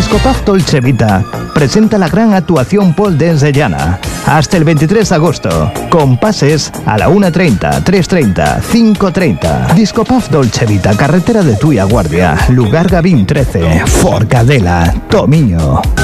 Discopub Dolce Vita presenta la gran actuación Pole Dance de Llana hasta el 23 de agosto, con pases a la 1:30, 3:30, 5:30. Discopub Dolce Vita, carretera de Tuia Guardia, lugar Gavín 13, Forcadela, Tomiño.